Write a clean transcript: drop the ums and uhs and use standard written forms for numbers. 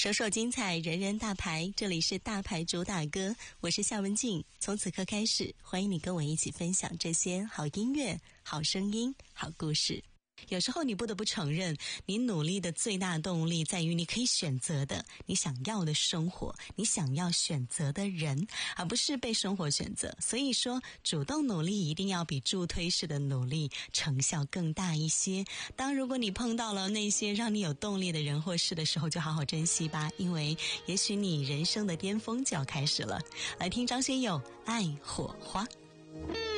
首首精彩，人人大牌，这里是大牌主打歌，我是夏文静。从此刻开始，欢迎你跟我一起分享这些好音乐、好声音、好故事。有时候你不得不承认，你努力的最大动力在于你可以选择的，你想要的生活，你想要选择的人，而不是被生活选择。所以说，主动努力一定要比助推式的努力成效更大一些。如果你碰到了那些让你有动力的人或事的时候，就好好珍惜吧，因为也许你人生的巅峰就要开始了。来听张学友《爱火花》。